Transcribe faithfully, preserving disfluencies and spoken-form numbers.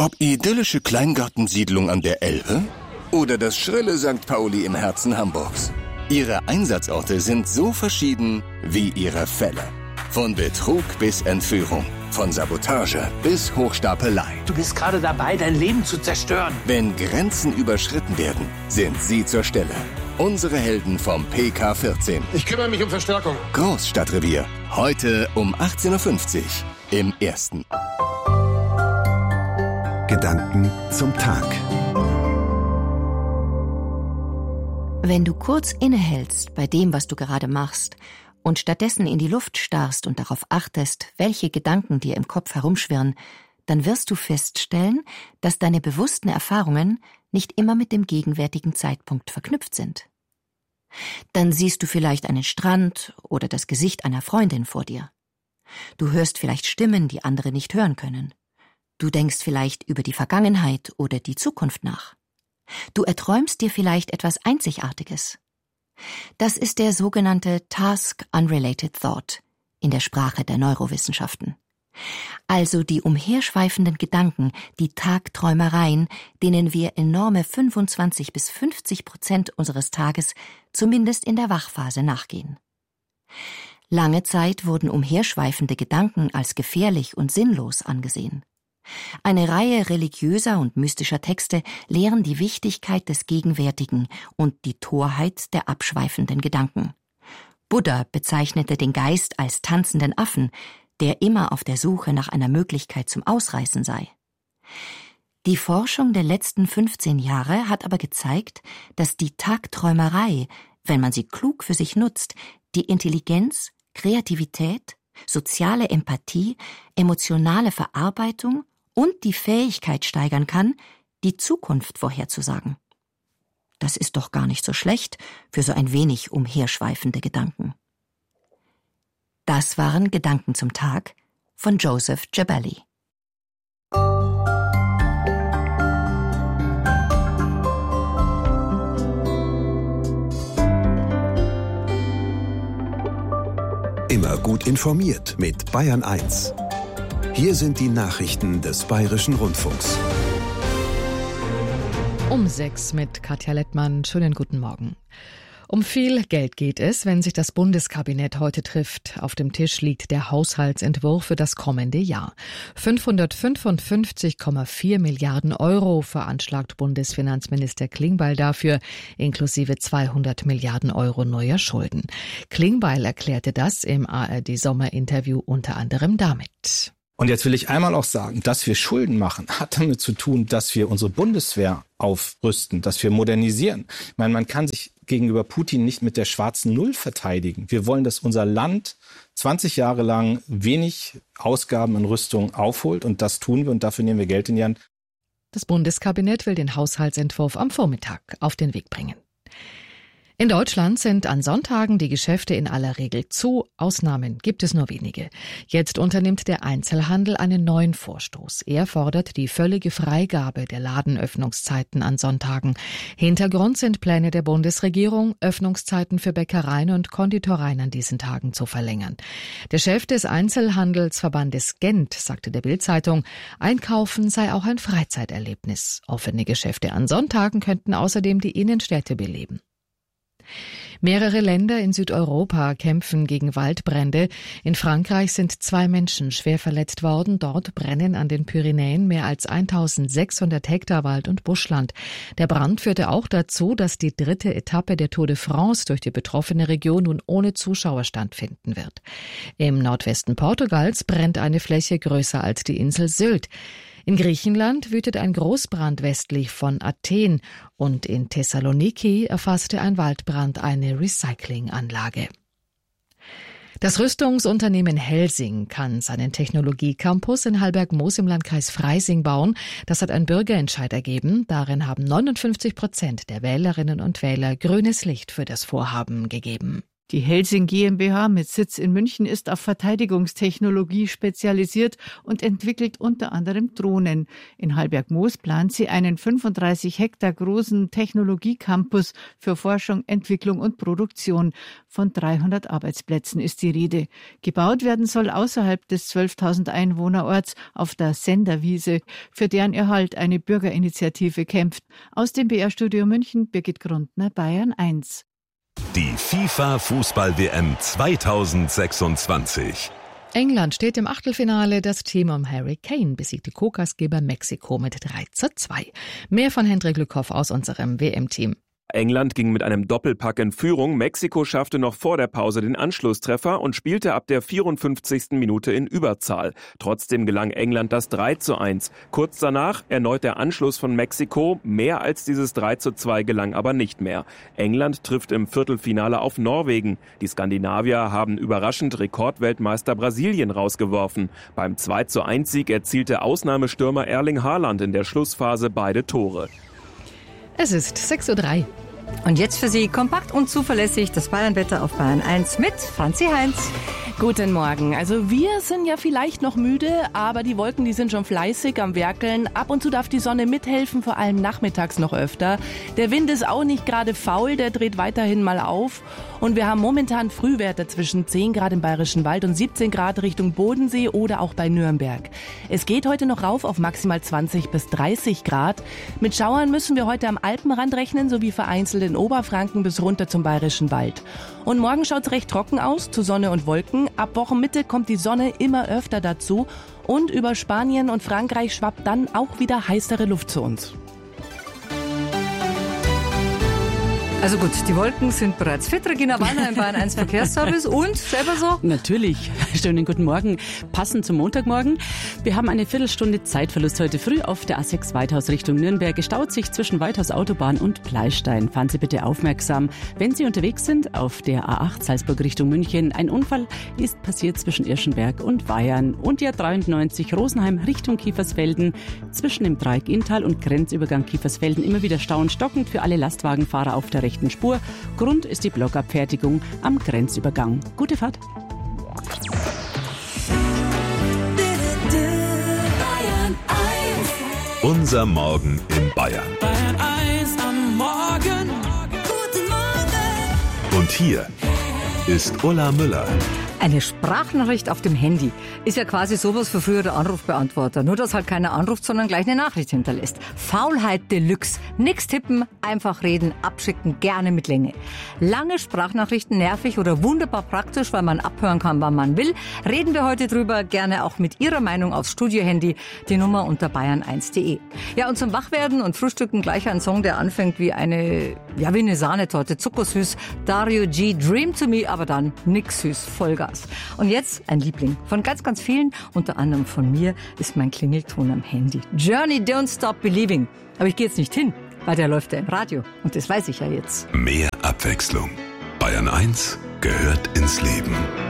Ob idyllische Kleingartensiedlung an der Elbe oder das schrille Sankt Pauli im Herzen Hamburgs. Ihre Einsatzorte sind so verschieden wie ihre Fälle. Von Betrug bis Entführung, von Sabotage bis Hochstapelei. Du bist gerade dabei, dein Leben zu zerstören. Wenn Grenzen überschritten werden, sind sie zur Stelle. Unsere Helden vom P K vierzehn. Ich kümmere mich um Verstärkung. Großstadtrevier. Heute um achtzehn Uhr fünfzig im Ersten. Gedanken zum Tag. Wenn du kurz innehältst bei dem, was du gerade machst, und stattdessen in die Luft starrst und darauf achtest, welche Gedanken dir im Kopf herumschwirren, dann wirst du feststellen, dass deine bewussten Erfahrungen nicht immer mit dem gegenwärtigen Zeitpunkt verknüpft sind. Dann siehst du vielleicht einen Strand oder das Gesicht einer Freundin vor dir. Du hörst vielleicht Stimmen, die andere nicht hören können. Du denkst vielleicht über die Vergangenheit oder die Zukunft nach. Du erträumst dir vielleicht etwas Einzigartiges. Das ist der sogenannte Task-Unrelated Thought in der Sprache der Neurowissenschaften. Also die umherschweifenden Gedanken, die Tagträumereien, denen wir enorme fünfundzwanzig bis fünfzig Prozent unseres Tages zumindest in der Wachphase nachgehen. Lange Zeit wurden umherschweifende Gedanken als gefährlich und sinnlos angesehen. Eine Reihe religiöser und mystischer Texte lehren die Wichtigkeit des Gegenwärtigen und die Torheit der abschweifenden Gedanken. Buddha bezeichnete den Geist als tanzenden Affen, der immer auf der Suche nach einer Möglichkeit zum Ausreißen sei. Die Forschung der letzten fünfzehn Jahre hat aber gezeigt, dass die Tagträumerei, wenn man sie klug für sich nutzt, die Intelligenz, Kreativität, soziale Empathie, emotionale Verarbeitung und die Fähigkeit steigern kann, die Zukunft vorherzusagen. Das ist doch gar nicht so schlecht für so ein wenig umherschweifende Gedanken. Das waren Gedanken zum Tag von Joseph Jabali. Immer gut informiert mit Bayern eins. Hier sind die Nachrichten des Bayerischen Rundfunks. Um sechs mit Katja Lettmann. Schönen guten Morgen. Um viel Geld geht es, wenn sich das Bundeskabinett heute trifft. Auf dem Tisch liegt der Haushaltsentwurf für das kommende Jahr. fünfhundertfünfundfünfzig Komma vier Milliarden Euro veranschlagt Bundesfinanzminister Klingbeil dafür, inklusive zweihundert Milliarden Euro neuer Schulden. Klingbeil erklärte das im A R D-Sommerinterview unter anderem damit. Und jetzt will ich einmal auch sagen, dass wir Schulden machen, hat damit zu tun, dass wir unsere Bundeswehr aufrüsten, dass wir modernisieren. Ich meine, man kann sich gegenüber Putin nicht mit der schwarzen Null verteidigen. Wir wollen, dass unser Land zwanzig Jahre lang wenig Ausgaben in Rüstung aufholt und das tun wir und dafür nehmen wir Geld in die Hand. Das Bundeskabinett will den Haushaltsentwurf am Vormittag auf den Weg bringen. In Deutschland sind an Sonntagen die Geschäfte in aller Regel zu, Ausnahmen gibt es nur wenige. Jetzt unternimmt der Einzelhandel einen neuen Vorstoß. Er fordert die völlige Freigabe der Ladenöffnungszeiten an Sonntagen. Hintergrund sind Pläne der Bundesregierung, Öffnungszeiten für Bäckereien und Konditoreien an diesen Tagen zu verlängern. Der Chef des Einzelhandelsverbandes Gent sagte der Bild-Zeitung, Einkaufen sei auch ein Freizeiterlebnis. Offene Geschäfte an Sonntagen könnten außerdem die Innenstädte beleben. Mehrere Länder in Südeuropa kämpfen gegen Waldbrände. In Frankreich sind zwei Menschen schwer verletzt worden. Dort brennen an den Pyrenäen mehr als eintausendsechshundert Hektar Wald und Buschland. Der Brand führte auch dazu, dass die dritte Etappe der Tour de France durch die betroffene Region nun ohne Zuschauer stattfinden wird. Im Nordwesten Portugals brennt eine Fläche größer als die Insel Sylt. In Griechenland wütet ein Großbrand westlich von Athen und in Thessaloniki erfasste ein Waldbrand eine Recyclinganlage. Das Rüstungsunternehmen Helsing kann seinen Technologiecampus in Hallbergmoos im Landkreis Freising bauen. Das hat ein Bürgerentscheid ergeben. Darin haben neunundfünfzig Prozent der Wählerinnen und Wähler grünes Licht für das Vorhaben gegeben. Die Helsing GmbH mit Sitz in München ist auf Verteidigungstechnologie spezialisiert und entwickelt unter anderem Drohnen. In Hallbergmoos plant sie einen fünfunddreißig Hektar großen Technologiecampus für Forschung, Entwicklung und Produktion. Von dreihundert Arbeitsplätzen ist die Rede. Gebaut werden soll außerhalb des zwölftausend Einwohnerorts auf der Senderwiese, für deren Erhalt eine Bürgerinitiative kämpft. Aus dem B R-Studio München, Birgit Grundner, Bayern eins. Die FIFA-Fußball-W M zweitausendsechsundzwanzig. England steht im Achtelfinale. Das Team um Harry Kane besiegte Co-Gastgeber Mexiko mit drei zu zwei. Mehr von Hendrik Lückhoff aus unserem W M-Team. England ging mit einem Doppelpack in Führung. Mexiko schaffte noch vor der Pause den Anschlusstreffer und spielte ab der vierundfünfzigsten Minute in Überzahl. Trotzdem gelang England das drei zu eins. Kurz danach erneut der Anschluss von Mexiko. Mehr als dieses drei zu zwei gelang aber nicht mehr. England trifft im Viertelfinale auf Norwegen. Die Skandinavier haben überraschend Rekordweltmeister Brasilien rausgeworfen. Beim zwei zu eins Sieg erzielte Ausnahmestürmer Erling Haaland in der Schlussphase beide Tore. Es ist sechs Uhr drei. Und jetzt für Sie kompakt und zuverlässig das Bayernwetter auf Bayern eins mit Franzi Heinz. Guten Morgen. Also wir sind ja vielleicht noch müde, aber die Wolken, die sind schon fleißig am Werkeln. Ab und zu darf die Sonne mithelfen, vor allem nachmittags noch öfter. Der Wind ist auch nicht gerade faul, der dreht weiterhin mal auf. Und wir haben momentan Frühwerte zwischen zehn Grad im Bayerischen Wald und siebzehn Grad Richtung Bodensee oder auch bei Nürnberg. Es geht heute noch rauf auf maximal zwanzig bis dreißig Grad. Mit Schauern müssen wir heute am Alpenrand rechnen, sowie vereinzelt in Oberfranken bis runter zum Bayerischen Wald. Und morgen schaut's recht trocken aus, zu Sonne und Wolken. Ab Wochenmitte kommt die Sonne immer öfter dazu und über Spanien und Frankreich schwappt dann auch wieder heißere Luft zu uns. Also gut, die Wolken sind bereits fit. Regina Wallner im Bayern eins Verkehrsservice und selber so? Natürlich. Schönen guten Morgen. Passend zum Montagmorgen. Wir haben eine Viertelstunde Zeitverlust heute früh auf der A sechs Weithaus Richtung Nürnberg. Gestaut sich zwischen Weithaus Autobahn und Pleistein. Fahren Sie bitte aufmerksam, wenn Sie unterwegs sind auf der A acht Salzburg Richtung München. Ein Unfall ist passiert zwischen Irschenberg und Weyern. Und die A dreiundneunzig Rosenheim Richtung Kiefersfelden. Zwischen dem Dreieck Inntal und Grenzübergang Kiefersfelden immer wieder Stau und stockend für alle Lastwagenfahrer auf der rechten Spur. Grund ist die Blockabfertigung am Grenzübergang. Gute Fahrt. Unser Morgen in Bayern. Bayern eins am Morgen. Guten Morgen. Und hier ist Ulla Müller. Eine Sprachnachricht auf dem Handy ist ja quasi sowas für früher der Anrufbeantworter. Nur, dass halt keiner anruft, sondern gleich eine Nachricht hinterlässt. Faulheit Deluxe. Nix tippen, einfach reden, abschicken, gerne mit Länge. Lange Sprachnachrichten nervig oder wunderbar praktisch, weil man abhören kann, wann man will. Reden wir heute drüber, gerne auch mit Ihrer Meinung aufs Studiohandy. Die Nummer unter bayern eins punkt de. Ja, und zum Wachwerden und Frühstücken gleich ein Song, der anfängt wie eine, ja, wie eine Sahnetorte, zuckersüß. Dario G, Dream to Me, aber dann nix süß, Vollgas. Und jetzt ein Liebling von ganz, ganz vielen, unter anderem von mir, ist mein Klingelton am Handy. Journey, Don't Stop Believing. Aber ich gehe jetzt nicht hin, weil der läuft ja im Radio. Und das weiß ich ja jetzt. Mehr Abwechslung. Bayern eins gehört ins Leben.